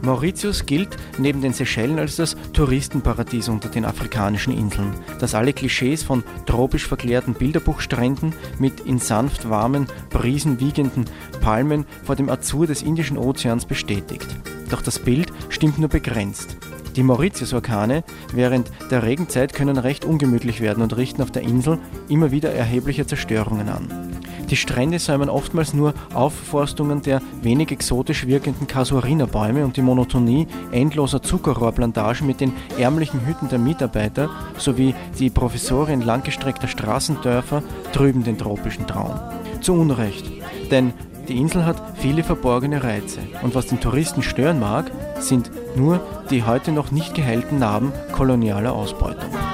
Mauritius gilt neben den Seychellen als das Touristenparadies unter den afrikanischen Inseln, das alle Klischees von tropisch verklärten Bilderbuchstränden mit in sanft warmen Brisen wiegenden Palmen vor dem Azur des Indischen Ozeans bestätigt. Doch das Bild stimmt nur begrenzt. Die Mauritius-Orkane während der Regenzeit können recht ungemütlich werden und richten auf der Insel immer wieder erhebliche Zerstörungen an. Die Strände säumen oftmals nur Aufforstungen der wenig exotisch wirkenden Casuarina-Bäume und die Monotonie endloser Zuckerrohrplantagen mit den ärmlichen Hütten der Mitarbeiter sowie die Provisorien langgestreckter Straßendörfer trüben den tropischen Traum. Zu Unrecht, denn die Insel hat viele verborgene Reize und was den Touristen stören mag, sind nur die heute noch nicht geheilten Narben kolonialer Ausbeutung.